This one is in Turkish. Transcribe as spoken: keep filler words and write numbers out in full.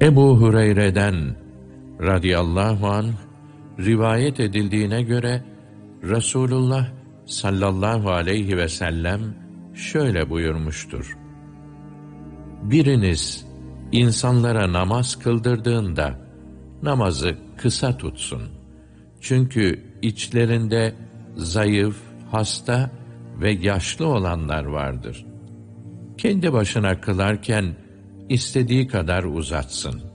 Ebu Hureyre'den radıyallahu anh rivayet edildiğine göre Resulullah sallallahu aleyhi ve sellem şöyle buyurmuştur: Biriniz insanlara namaz kıldırdığında namazı kısa tutsun. Çünkü içlerinde zayıf, hasta ve yaşlı olanlar vardır. Kendi başına kılarken istediği kadar uzatsın.